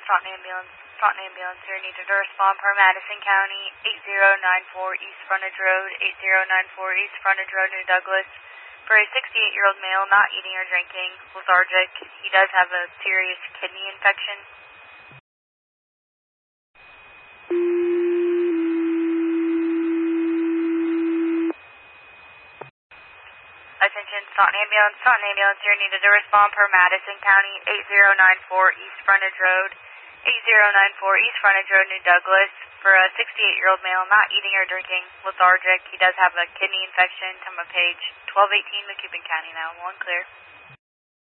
Taunton Ambulance here. Needed to respond per Madison County, 8094 East Frontage Road, 8094 East Frontage Road, New Douglas, for a 68-year-old male not eating or drinking, lethargic. He does have a serious kidney infection. Attention, Taunton Ambulance here. Needed to respond per Madison County, 8094 East Frontage Road, 8094 East Frontage Road, New Douglas, for a 68-year-old male not eating or drinking, lethargic. He does have a kidney infection. Time of page 1218, McCubbin County now. 1 clear.